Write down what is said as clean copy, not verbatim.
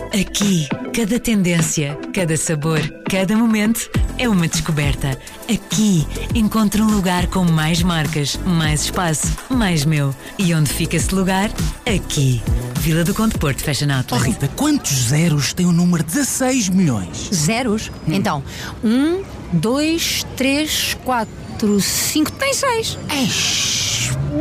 Aqui, cada tendência, cada sabor, cada momento é uma descoberta. Aqui, encontro um lugar com mais marcas, mais espaço, mais meu. E onde fica esse lugar? Aqui. Vila do Conde Porto Fashion Outlet. Rita, quantos zeros tem o número 16 milhões? Zeros? Então, 1, 2, 3, 4, 5, tem 6. Eish!